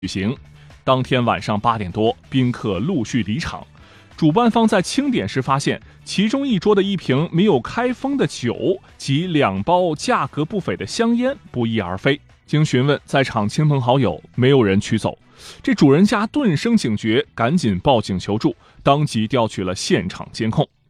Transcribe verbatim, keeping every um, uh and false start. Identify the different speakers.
Speaker 1: 举行。当天晚上八点多，宾客陆续离场。主办方在清点时发现，其中一桌的一瓶没有开封的酒及两包价格不菲的香烟不翼而飞。经询问在场亲朋好友，没有人取走。这主人家顿生警觉，赶紧报警求助，当即调取了现场监控。